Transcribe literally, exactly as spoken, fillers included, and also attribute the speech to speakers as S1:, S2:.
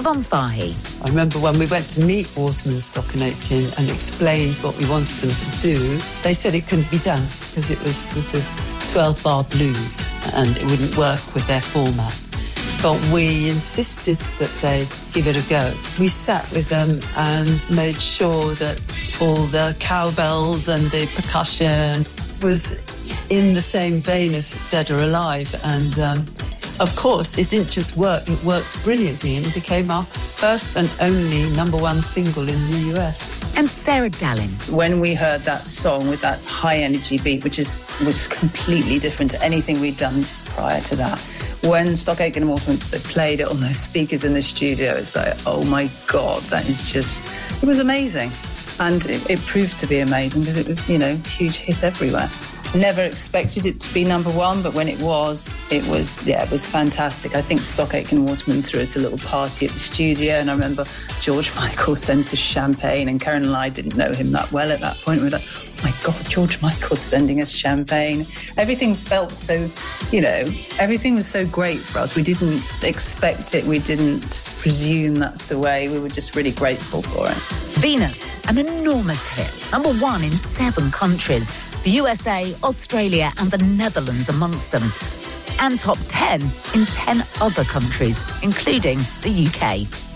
S1: Yvonne Fahey.
S2: I remember when we went to meet Waterman, Stock and Aitken and explained what we wanted them to do, they said it couldn't be done because it was sort of twelve-bar blues and it wouldn't work with their format. But we insisted that they give it a go. We sat with them and made sure that all the cowbells and the percussion was in the same vein as Dead or Alive. And um, of course, it didn't just work, it worked brilliantly and it became our first and only number one single in the U S.
S1: And Sarah Dallin.
S3: When we heard that song with that high energy beat, which is was completely different to anything we'd done prior to that, when Stock Aitken and Waterman they played it on those speakers in the studio, it's like, oh my God, that is just, it was amazing. And it, it proved to be amazing because it was, you know, huge hit everywhere. Never expected it to be number one, but when it was, it was, yeah, it was fantastic. I think Stock Aitken Waterman threw us a little party at the studio, and I remember George Michael sent us champagne, and Karen and I didn't know him that well at that point. We were like, oh my God, George Michael's sending us champagne. Everything felt so, you know, everything was so great for us. We didn't expect it. We didn't presume that's the way. We were just really grateful for it.
S1: Venus, an enormous hit, number one in seven countries. The U S A, Australia and the Netherlands amongst them. And top ten in ten other countries, including the U K.